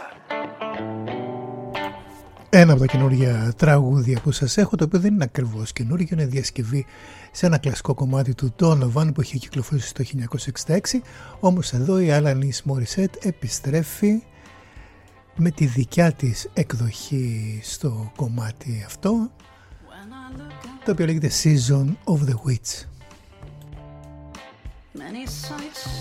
Ένα από τα καινούργια τραγούδια που σας έχω, το οποίο δεν είναι ακριβώς καινούργιο, είναι διασκευή σε ένα κλασικό κομμάτι του Donovan που είχε κυκλοφορήσει το 1966, όμως εδώ η Alanis Morissette επιστρέφει με τη δικιά της εκδοχή στο κομμάτι αυτό, το οποίο λέγεται Season of the Witch. Many sights